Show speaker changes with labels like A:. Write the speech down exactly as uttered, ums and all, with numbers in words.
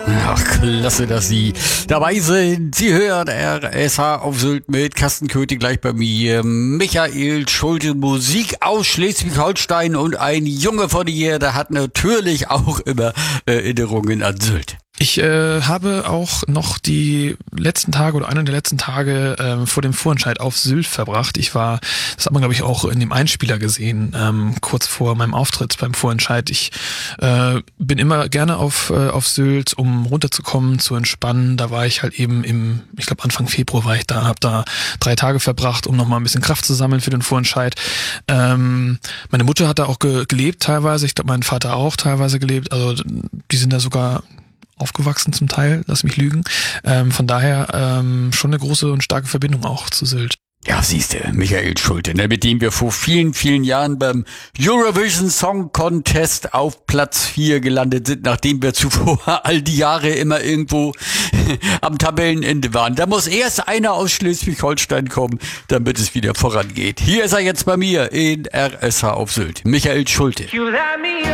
A: Ach, klasse, dass Sie dabei sind. Sie hören R S H auf Sylt mit Carsten Köthe gleich bei mir. Michael Schulte, Musik aus Schleswig-Holstein und ein Junge von hier, der hat natürlich auch immer Erinnerungen an Sylt.
B: Ich äh, habe auch noch die letzten Tage oder einen der letzten Tage äh, vor dem Vorentscheid auf Sylt verbracht. Ich war, das hat man glaube ich auch in dem Einspieler gesehen, ähm, kurz vor meinem Auftritt beim Vorentscheid. Ich äh, bin immer gerne auf äh, auf Sylt, um runterzukommen, zu entspannen. Da war ich halt eben im, ich glaube Anfang Februar war ich da, habe da drei Tage verbracht, um nochmal ein bisschen Kraft zu sammeln für den Vorentscheid. Ähm, meine Mutter hat da auch ge- gelebt teilweise, ich glaube mein Vater auch teilweise gelebt. Also die sind da sogar aufgewachsen zum Teil, lass mich lügen. Ähm, von daher ähm, schon eine große und starke Verbindung auch zu Sylt.
A: Ja, siehste, Michael Schulte, ne, mit dem wir vor vielen, vielen Jahren beim Eurovision Song Contest auf Platz vier gelandet sind, nachdem wir zuvor all die Jahre immer irgendwo am Tabellenende waren. Da muss erst einer aus Schleswig-Holstein kommen, damit es wieder vorangeht. Hier ist er jetzt bei mir in R S H auf Sylt. Michael Schulte.